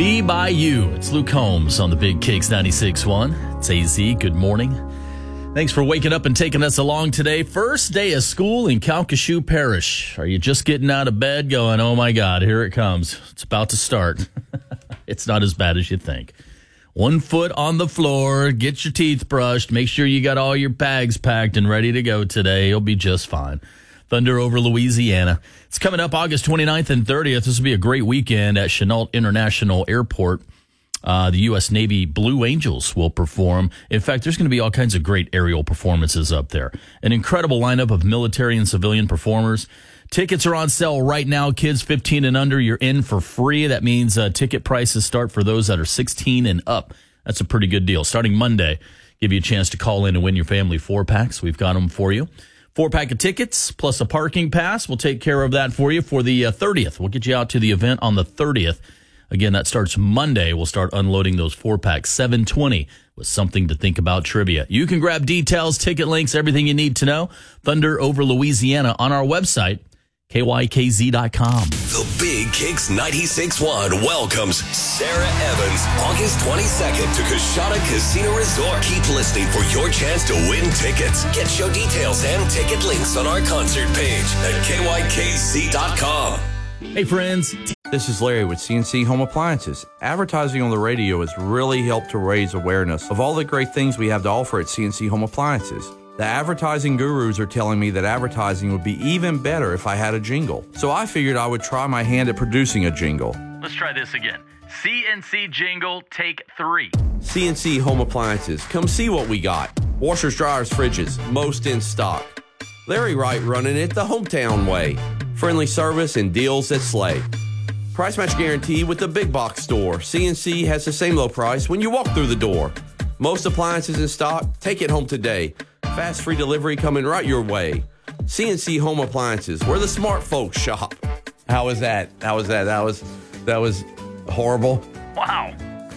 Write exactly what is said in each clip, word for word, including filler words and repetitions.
Be By You. It's Luke Holmes on the Big Kicks ninety-six point one. It's A Z. Good morning. Thanks for waking up and taking us along today. First day of school in Calcasieu Parish. Are you just getting out of bed going, oh my God, here it comes. It's about to start. It's not as bad as you think. One foot on the floor, get your teeth brushed, make sure you got all your bags packed and ready to go today. You'll be just fine. Thunder over Louisiana. It's coming up August twenty-ninth and thirtieth. This will be a great weekend at Chenault International Airport. Uh, the U S Navy Blue Angels will perform. In fact, there's going to be all kinds of great aerial performances up there. An incredible lineup of military and civilian performers. Tickets are on sale right now. Kids fifteen and under, you're in for free. That means uh, ticket prices start for those that are sixteen and up. That's a pretty good deal. Starting Monday, give you a chance to call in and win your family four packs. We've got them for you. Four pack of tickets plus a parking pass. We'll take care of that for you for the uh, thirtieth. We'll get you out to the event on the thirtieth. Again, that starts Monday. We'll start unloading those four packs, seven twenty, with something to think about trivia. You can grab details, ticket links, everything you need to know. Thunder over Louisiana on our website, K Y K Z dot com. The Big Kicks ninety-six point one welcomes Sarah Evans August twenty-second to Coshada Casino Resort. Keep listening for your chance to win tickets. Get show details and ticket links on our concert page at K Y K Z dot com. Hey, friends. This is Larry with C N C Home Appliances. Advertising on the radio has really helped to raise awareness of all the great things we have to offer at C N C Home Appliances. The advertising gurus are telling me that advertising would be even better if I had a jingle. So I figured I would try my hand at producing a jingle. Let's try this again. C N C jingle, take three. C N C Home Appliances. Come see what we got. Washers, dryers, fridges, most in stock. Larry Wright running it the hometown way. Friendly service and deals that slay. Price match guarantee with the big box store. C N C has the same low price when you walk through the door. Most appliances in stock. Take it home today. Fast free delivery coming right your way. C N C Home Appliances, where the smart folks shop. How was that? How was that? That was that was horrible. Wow.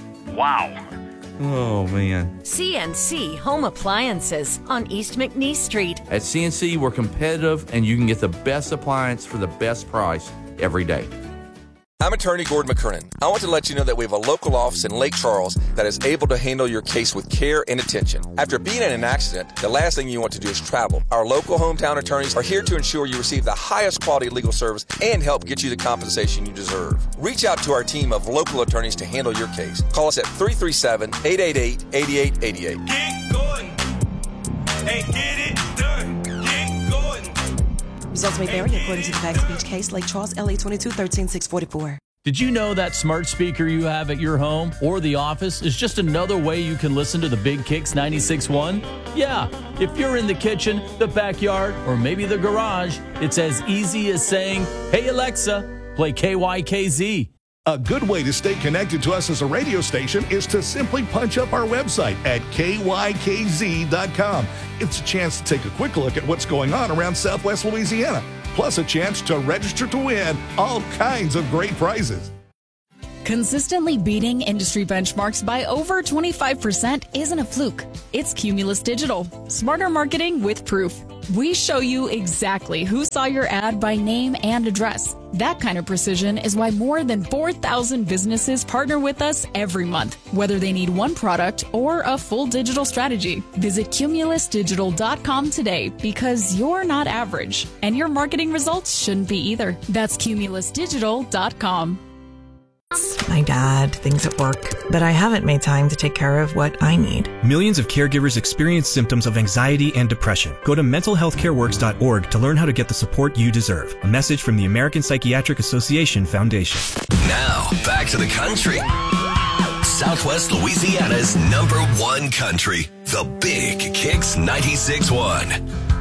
Wow. Oh, man. C N C Home Appliances on East McNeese Street. At C N C, we're competitive, and you can get the best appliance for the best price every day. I'm attorney Gordon McKernan. I want to let you know that we have a local office in Lake Charles that is able to handle your case with care and attention. After being in an accident, the last thing you want to do is travel. Our local hometown attorneys are here to ensure you receive the highest quality legal service and help get you the compensation you deserve. Reach out to our team of local attorneys to handle your case. Call us at three three seven, eight eight eight, eight eight eight eight. Get going and get it done. Get going. Results may vary according to the facts of each case. Lake Charles, L A twenty-two, thirteen six forty-four. Did you know that smart speaker you have at your home or the office is just another way you can listen to the Big Kicks ninety-six point one? Yeah, if you're in the kitchen, the backyard, or maybe the garage, it's as easy as saying, hey, Alexa, play K Y K Z. A good way to stay connected to us as a radio station is to simply punch up our website at K Y K Z dot com. It's a chance to take a quick look at what's going on around Southwest Louisiana, plus a chance to register to win all kinds of great prizes. Consistently beating industry benchmarks by over twenty-five percent isn't a fluke. It's Cumulus Digital. Smarter marketing with proof. We show you exactly who saw your ad by name and address. That kind of precision is why more than four thousand businesses partner with us every month, whether they need one product or a full digital strategy. Visit Cumulus Digital dot com today because you're not average, and your marketing results shouldn't be either. That's Cumulus Digital dot com. My dad, things at work, but I haven't made time to take care of what I need. Millions of caregivers experience symptoms of anxiety and depression. Go to mental health care works dot org to learn how to get the support you deserve. A message from the American Psychiatric Association Foundation. Now, back to the country. Southwest Louisiana's number one country, the Big Kicks ninety-six point one.